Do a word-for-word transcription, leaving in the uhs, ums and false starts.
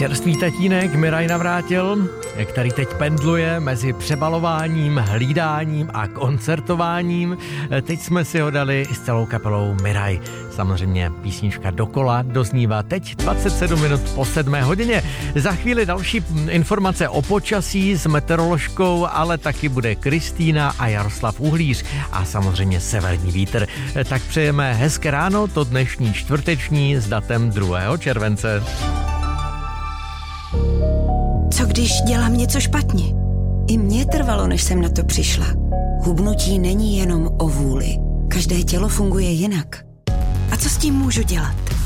Čerstvý tatínek Miraj Navrátil, který teď pendluje mezi přebalováním, hlídáním a koncertováním. Teď jsme si ho dali s celou kapelou Miraj. Samozřejmě písnička dokola doznívá teď dvacet sedm minut po sedmé hodině. Za chvíli další informace o počasí s meteoroložkou, ale taky bude Kristýna a Jaroslav Uhlíř a samozřejmě severní vítr. Tak přejeme hezké ráno, to dnešní čtvrteční s datem druhého července. Co když dělám něco špatně? I mně trvalo, než jsem na to přišla. Hubnutí není jenom o vůli. Každé tělo funguje jinak. A co s tím můžu dělat?